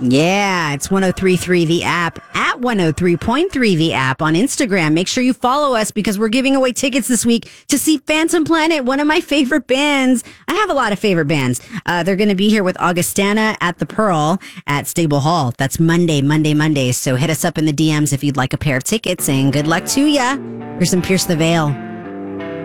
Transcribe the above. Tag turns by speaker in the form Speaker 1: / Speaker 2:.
Speaker 1: Yeah, it's 1033 The App at 103.3 The App on Instagram. Make sure you follow us because we're giving away tickets this week to see Phantom Planet, one of my favorite bands. I have a lot of favorite bands. They're going to be here with Augustana at the Pearl at Stable Hall. That's Monday. So hit us up in the DMs if you'd like a pair of tickets, and good luck to ya. Here's some Pierce the Veil.